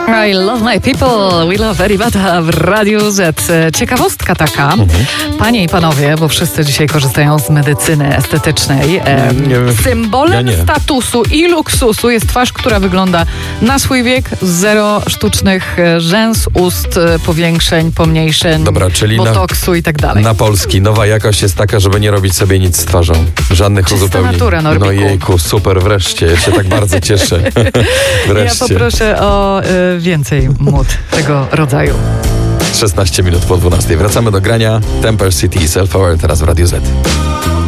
I love my people, we love Eribata w Radiu Z. Ciekawostka taka, panie i panowie, bo wszyscy dzisiaj korzystają z medycyny estetycznej. Symbolem statusu i luksusu jest twarz, która wygląda na swój wiek, zero sztucznych rzęs, ust, powiększeń, pomniejszeń, botoksu i tak dalej. Na polski nowa jakość jest taka, żeby nie robić sobie nic z twarzą. Żadnych uzupełnień. Natura, Norbiku. No jejku, super, wreszcie. Ja się tak bardzo cieszę. Wreszcie. Ja poproszę o więcej mód tego rodzaju. 16 minut po 12. Wracamy do grania Temper City Self Hour teraz w Radiu Z.